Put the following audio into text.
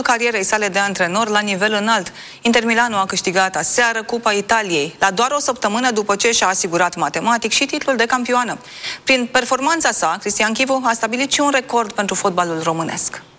carierei sale de antrenor la nivel înalt. Inter Milano a câștigat aseară Cupa Italiei, la doar o săptămână după ce și-a asigurat matematic și titlul de campioană. Prin performanța sa, Cristian Chivu a stabilit și un record pentru fotbalul românesc.